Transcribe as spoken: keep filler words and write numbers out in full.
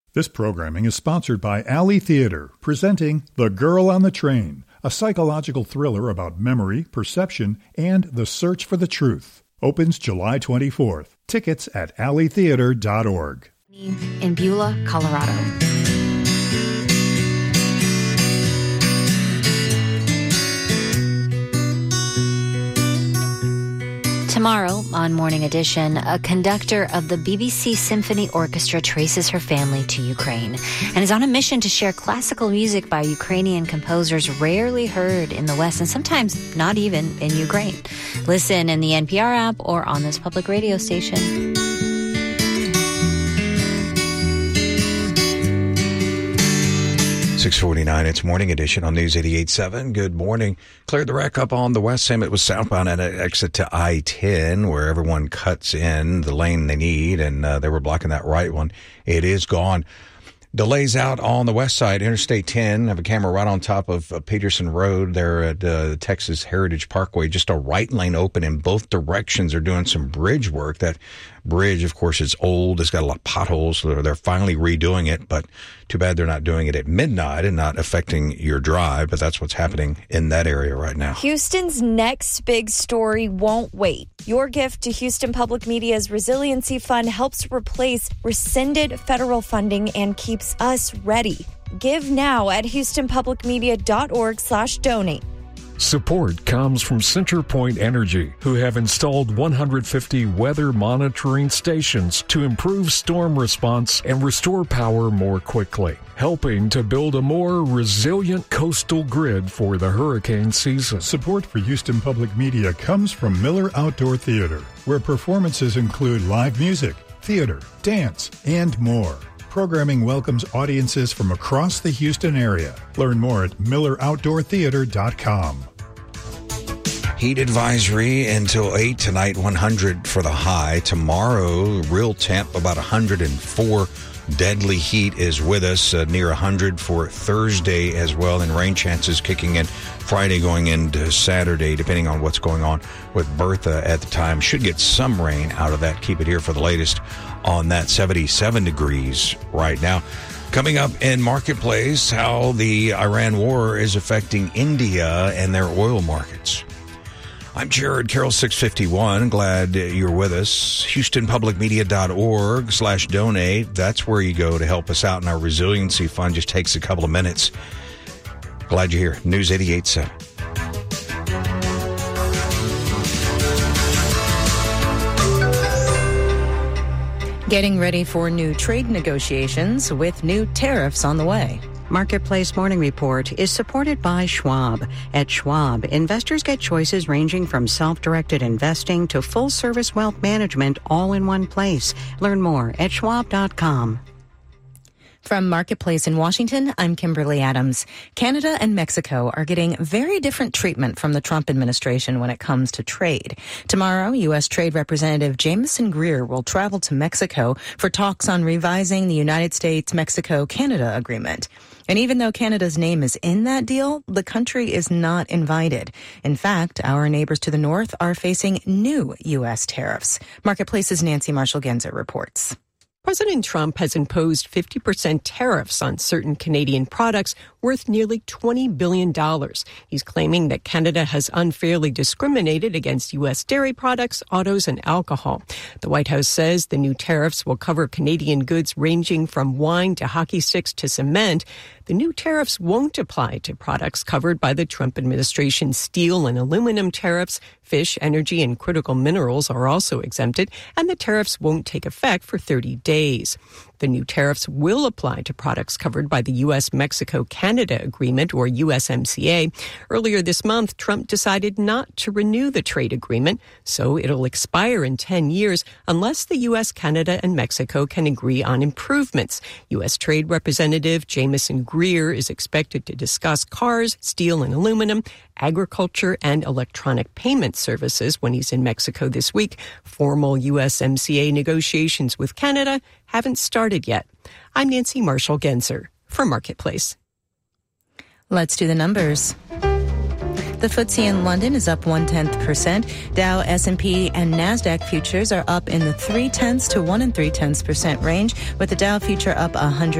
This programming is sponsored by Alley Theater, presenting The Girl on the Train, a psychological thriller about memory, perception, and the search for the truth. Opens July twenty-fourth. Tickets at alley theater dot org. In Beulah, Colorado. Tomorrow, on Morning Edition, a conductor of the B B C Symphony Orchestra traces her family to Ukraine and is on a mission to share classical music by Ukrainian composers rarely heard in the West and sometimes not even in Ukraine. Listen in the N P R app or on this public radio station. six forty-nine, it's Morning Edition on News eighty-eight point seven. Good morning. Cleared the wreck up on the west. Same, it was southbound at an exit to I ten, where everyone cuts in the lane they need, and uh, they were blocking that right one. It is gone. Delays out on the west side, Interstate ten. I have a camera right on top of uh, Peterson Road there at uh, Texas Heritage Parkway. Just a right lane open in both directions. They're doing some bridge work. That bridge, of course, is old. It's got a lot of potholes. So they're finally redoing it, but too bad they're not doing it at midnight and not affecting your drive. But that's what's happening in that area right now. Houston's next big story won't wait. Your gift to Houston Public Media's Resiliency Fund helps replace rescinded federal funding and keeps us ready. Give now at houston public media dot org slash donate. Support comes from CenterPoint Energy, who have installed one hundred fifty weather monitoring stations to improve storm response and restore power more quickly, helping to build a more resilient coastal grid for the hurricane season. Support for Houston Public Media comes from Miller Outdoor Theater, where performances include live music, theater, dance, and more. Programming welcomes audiences from across the Houston area. Learn more at miller outdoor theater dot com. Heat advisory until eight tonight, one hundred for the high. Tomorrow, real temp about one hundred four. Deadly heat is with us, uh, near one hundred for Thursday as well, and rain chances kicking in Friday going into Saturday, depending on what's going on with Bertha at the time. Should get some rain out of that. Keep it here for the latest on that. Seventy-seven degrees right now. Coming up in Marketplace, how the Iran war is affecting India and their oil markets. I'm Jared Carroll, six fifty-one. Glad you're with us. houston public media dot org slash donate. That's where you go to help us out in our resiliency fund. Just takes a couple of minutes. Glad you're here. News eighty-eight point seven. Getting ready for new trade negotiations with new tariffs on the way. Marketplace Morning Report is supported by Schwab. At Schwab, investors get choices ranging from self-directed investing to full-service wealth management all in one place. Learn more at schwab dot com. From Marketplace in Washington, I'm Kimberly Adams. Canada and Mexico are getting very different treatment from the Trump administration when it comes to trade. Tomorrow, U S. Trade Representative Jamieson Greer will travel to Mexico for talks on revising the United States-Mexico-Canada agreement. And even though Canada's name is in that deal, the country is not invited. In fact, our neighbors to the north are facing new U S tariffs. Marketplace's Nancy Marshall-Genzer reports. President Trump has imposed fifty percent tariffs on certain Canadian products worth nearly twenty billion dollars. He's claiming that Canada has unfairly discriminated against U S dairy products, autos, and alcohol. The White House says the new tariffs will cover Canadian goods ranging from wine to hockey sticks to cement. The new tariffs won't apply to products covered by the Trump administration's steel and aluminum tariffs. Fish, energy, and critical minerals are also exempted, and the tariffs won't take effect for thirty days. The new tariffs will apply to products covered by the U S Mexico Canada Agreement, or U S M C A. Earlier this month, Trump decided not to renew the trade agreement, so it'll expire in ten years unless the U S, Canada, and Mexico can agree on improvements. U S. Trade Representative Jamieson Greer is expected to discuss cars, steel and aluminum, agriculture, and electronic payment services when he's in Mexico this week. Formal U S M C A negotiations with Canada haven't started yet. I'm Nancy Marshall-Genzer for Marketplace. Let's do the numbers. The F T S E in London is up one-tenth percent. Dow, S and P, and NASDAQ futures are up in the three-tenths to one and three-tenths percent range, with the Dow future up one hundred